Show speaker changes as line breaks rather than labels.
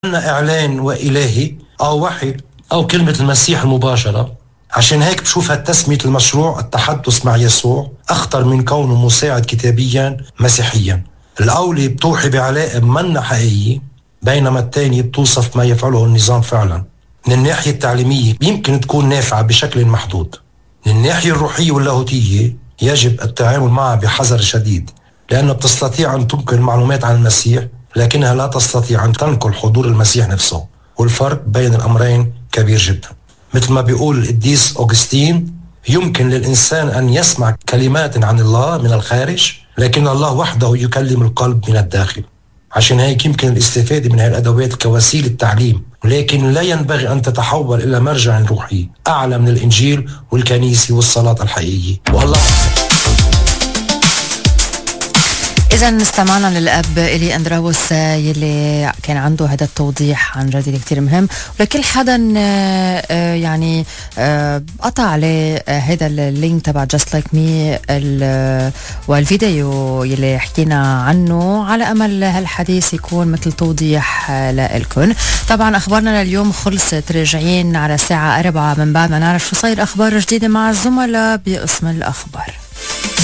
إعلان وإلهي أو وحي أو كلمة المسيح المباشرة. عشان هيك بشوف هالتسمية المشروع التحدث مع يسوع أخطر من كونه مساعد كتابيا مسيحيا. الأولى بتوحي بعلاقة منا حقيقية، بينما الثانية بتوصف ما يفعله النظام فعلا. من الناحية التعليمية يمكن تكون نافعة بشكل محدود. من الناحية الروحية واللاهوتية يجب التعامل معها بحذر شديد، لأنها بتستطيع أن تنقل معلومات عن المسيح، لكنها لا تستطيع أن تنقل حضور المسيح نفسه، والفرق بين الأمرين كبير جدا. مثل ما بيقول القديس أوغسطين، يمكن للإنسان أن يسمع كلمات عن الله من الخارج، لكن الله وحده يكلم القلب من الداخل. عشان هيك يمكن الاستفادة من هذه الأدوات كوسيلة تعليم، لكن لا ينبغي أن تتحول إلى مرجع روحي أعلى من الإنجيل والكنيسة والصلاة الحقيقية. والله
إذا استمعنا للأب إلي أندراوس يلي كان عنده هذا التوضيح عن جد كتير مهم، ولكل حدا يعني قطع عليه هذا اللينك تبع Just Like Me والفيديو يلي حكينا عنه، على أمل هالحديث يكون مثل توضيح لإلكن. طبعا أخبارنا لليوم خلصت، راجعين على الساعة 4 من بعد ما نعرف شو صاير أخبار جديدة مع الزملاء بقسم الأخبار.